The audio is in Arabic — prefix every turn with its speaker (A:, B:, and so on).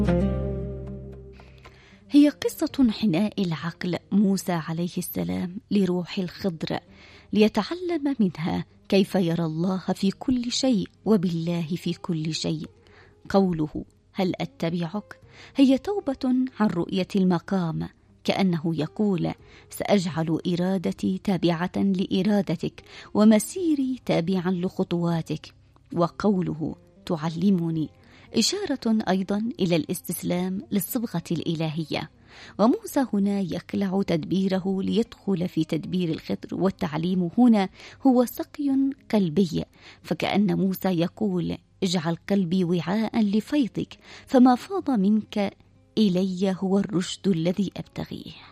A: هي قصة حناء العقل موسى عليه السلام لروح الخضر ليتعلم منها كيف يرى الله في كل شيء وبالله في كل شيء. قوله هل أتبعك هي توبة عن رؤية المقام، كأنه يقول سأجعل إرادتي تابعة لإرادتك ومسيري تابعا لخطواتك. وقوله تعلمني إشارة أيضا إلى الاستسلام للصبغة الإلهية، وموسى هنا يخلع تدبيره ليدخل في تدبير الخضر، والتعليم هنا هو سقي قلبي، فكأن موسى يقول اجعل قلبي وعاء لفيضك، فما فاض منك إلي هو الرشد الذي أبتغيه.